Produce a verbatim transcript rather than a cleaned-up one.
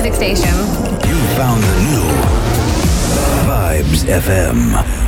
music station. You found the new Vibes F M.